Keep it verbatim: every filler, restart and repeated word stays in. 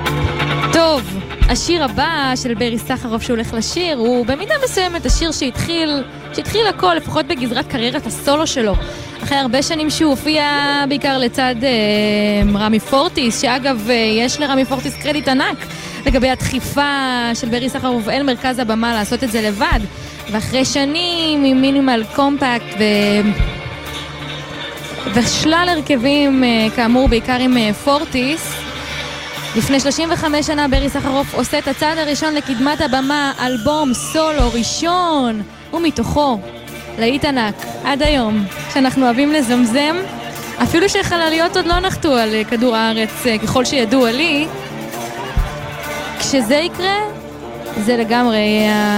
טוב, השיר הבא של ברי סחרוף שהולך לשיר הוא במידה מסוימת השיר שהתחיל, שהתחיל הכל, לפחות בגזרת קריירת הסולו שלו. אחרי הרבה שנים שהוא הופיע בעיקר לצד אה, רמי פורטיס, שאגב אה, יש לרמי פורטיס קרדיט ענק לגבי הדחיפה של ברי סחרוף אל מרכז הבמה לעשות את זה לבד. ואחרי שנים עם מינימל קומפקט ו... ושלל הרכבים אה, כאמור בעיקר עם אה, פורטיס, לפני שלושים וחמש שנה ברי סחרוף עושה את הצעד הראשון לקדמת הבמה, אלבום סולו ראשון, ומתוכו להיט ענק עד היום שאנחנו אוהבים לזמזם, אפילו שחלליות עוד לא נחתו על כדור הארץ ככל שידוע לי. כשזה יקרה זה לגמרי